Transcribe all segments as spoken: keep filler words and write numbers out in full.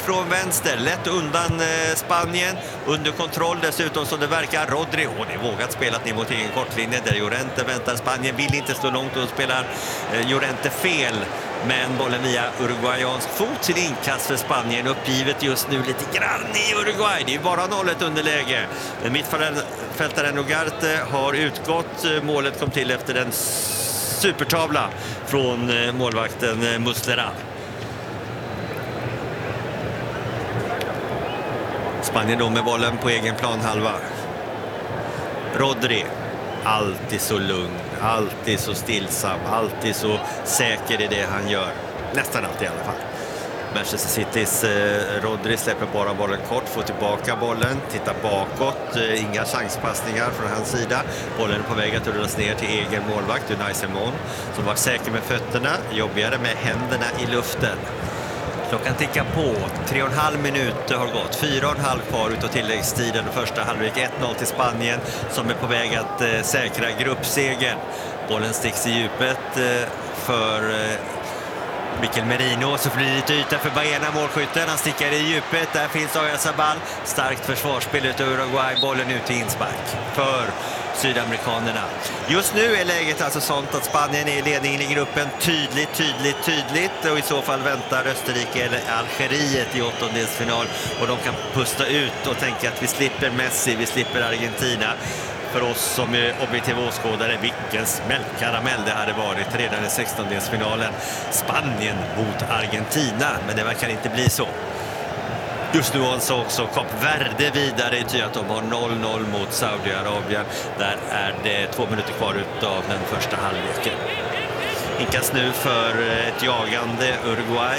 från vänster. Lätt undan eh, Spanien. Under kontroll dessutom som det verkar. Rodri, och det är vågat spelat ner mot egen kortlinje där Llorente väntar. Spanien vill inte slå långt och spelar eh, Llorente fel. Men bollen via uruguayansk fot till inkast för Spanien. Uppgivet just nu lite grann i Uruguay. Det är bara nollet underläge. Mittfältaren Ugarte har utgått. Målet kom till efter en supertavla från målvakten Muslera. Spanien då med bollen på egen planhalva. Rodri, alltid så lugn, alltid så stillsam, alltid så säker i det han gör. Nästan alltid i alla fall. Manchester Citys eh, Rodri släpper bara bollen kort, får tillbaka bollen, tittar bakåt, eh, inga chanspassningar från hans sida. Bollen är på väg att rullas ner till egen målvakt Unai Simon som var säker med fötterna, jobbigare med händerna i luften. Klockan tickar på, tre och en halv minut har gått, fyra och en halv kvar utav tilläggstiden. Första halvlek ett noll till Spanien som är på väg att eh, säkra gruppsegern. Bollen sticks i djupet eh, för eh, Mikel Merino, så blir det lite yta för Baena, målskytten. Han stickar i djupet, där finns Oyarzabal. Starkt försvarsspel utav Uruguay, bollen ut i inspark för sydamerikanerna. Just nu är läget alltså sånt att Spanien är i ledningen i gruppen tydligt, tydligt, tydligt. Och i så fall väntar Österrike eller Algeriet i åttondelsfinal. Och de kan pusta ut och tänka att vi slipper Messi, vi slipper Argentina. För oss som är objektiva åskådare, vilken smällkaramell det hade varit redan i sextondelsfinalen. Spanien mot Argentina, men det verkar inte bli så. Just nu så också Kap Verde vidare i ty att de har noll noll mot Saudiarabien. Där är det två minuter kvar av den första halvleken. Inkast nu för ett jagande Uruguay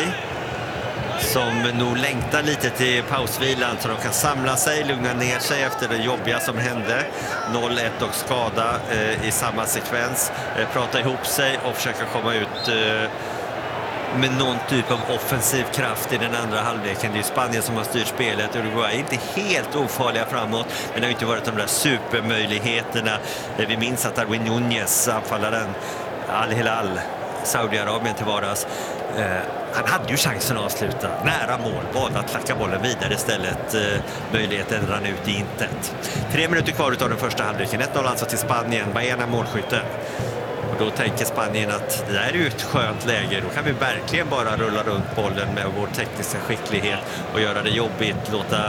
som nog längtar lite till pausvilan så de kan samla sig, lugna ner sig efter det jobbiga som hände. noll ett och skada eh, i samma sekvens. Eh, prata ihop sig och försöka komma ut eh, med någon typ av offensiv kraft i den andra halvleken. Det är Spanien som har styrt spelet. Uruguay är inte helt ofarliga framåt, men det har inte varit de där supermöjligheterna. Eh, vi minns att Darwin Núñez, anfallaren Al Hilal, Saudiarabien till vardags, eh, han hade ju chansen att avsluta. Nära mål, valde att klacka bollen vidare istället. Eh, möjligheten rann ut i intet. Tre minuter kvar av den första halvleken. ett noll alltså till Spanien. Baena målskytten. Och då tänker Spanien att det där är ju ett skönt läge. Då kan vi verkligen bara rulla runt bollen med vår tekniska skicklighet och göra det jobbigt. Låta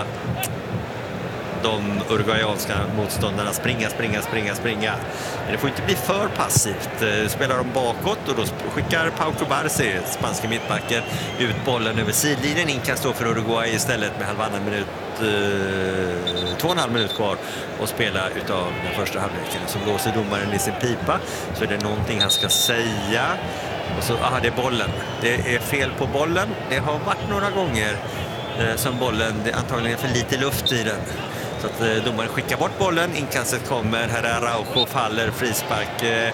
de uruguayanska motståndarna springa, springa, springa, springa. Men det får inte bli för passivt. Spelar de bakåt och då skickar Pau Cubarsí, spanska mittbacken, ut bollen över sidlinjen. Inkast då för Uruguay istället med halvannan minut, eh, två och en halv minut kvar och spela utav den första halvleken. Så blåser domaren i sin pipa, så är det någonting han ska säga. Och så, aha, det är bollen. Det är fel på bollen. Det har varit några gånger eh, som bollen, det är antagligen för lite luft i den. Så att eh, domaren skickar bort bollen, inkastet kommer, här är Araujo, faller, frispark. Eh,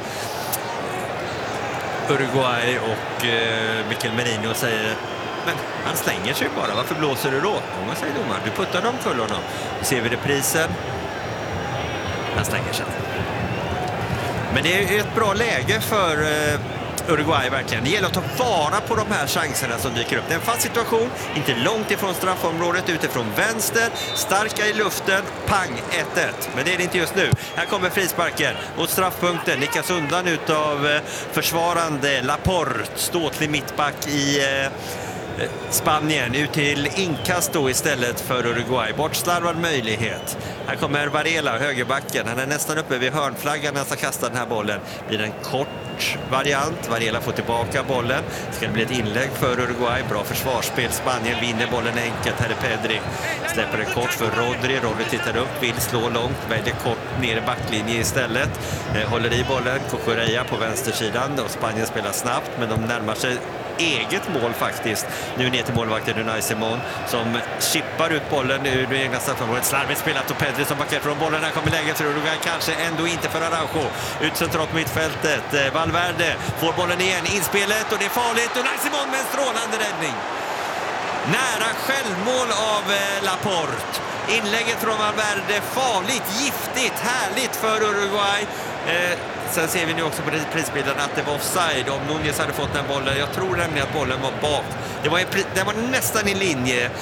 Uruguay och eh, Mikel Merino säger, men han slänger sig bara, varför blåser du då? Många säger domaren, du puttar dem kull honom. Nu ser vi reprisen. Han slänger sig. Men det är ett bra läge för eh, Uruguay verkligen. Det gäller att ta vara på de här chanserna som dyker upp. Det är en fast situation, inte långt ifrån straffområdet, utifrån vänster, starka i luften, pang, ett ett. Men det är det inte just nu. Här kommer frisparken mot straffpunkten, nickas undan utav försvarande Laporte, ståtlig mittback i eh, Spanien, ut till inkast då istället för Uruguay. Bortslarvad möjlighet. Här kommer Varela, högerbacken. Han är nästan uppe vid hörnflaggan när han ska kasta den här bollen. Blir en kort variant. Varela får tillbaka bollen. Ska det bli ett inlägg för Uruguay. Bra försvarsspel. Spanien vinner bollen enkelt. Här är Pedri. Släpper en kort för Rodri. Rodri tittar upp, vill slå långt. Väljer kort ner i backlinje istället. Eh, håller i bollen. Cucurella på vänstersidan. Och Spanien spelar snabbt, men de närmar sig eget mål faktiskt. Nu ner till målvakten Unai Simon som chippar ut bollen ur det egna straffområdet. Slarvigt spelat och Pedri som backar från bollen. Här kommer läget för Uruguay, kanske ändå inte för Araujo. Ut centralt på mittfältet. Valverde får bollen igen. Inspelet och det är farligt. Unai Simon med en strålande räddning. Nära självmål av Laporte. Inlägget från Valverde, farligt, giftigt, härligt för Uruguay. Eh, sen ser vi nu också på prisbilden att det var offside om Núñez hade fått den bollen. Jag tror nämligen att bollen var bak. Det var, en, det var nästan i linje